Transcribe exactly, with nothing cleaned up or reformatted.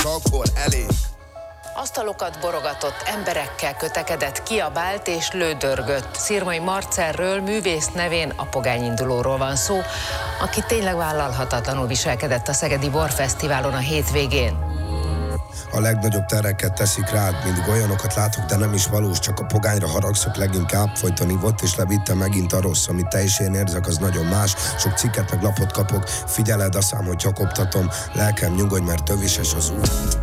csak hol elég. Asztalokat borogatott, emberekkel kötekedett, kiabált és lődörgött. Szirmai Marcelről, művész nevén a pogányindulóról van szó, aki tényleg vállalhatatlanul viselkedett a Szegedi Borfesztiválon a hétvégén. A legnagyobb terreket teszik rád, mindig olyanokat látok, de nem is valós, csak a pogányra haragszok leginkább. Folyton ivott és levitte megint a rossz, amit te is én érzek, az nagyon más. Sok cikket meg lapot kapok, figyeled a szám, hogy csakoptatom, lelkem nyugodj, mert tövises az út.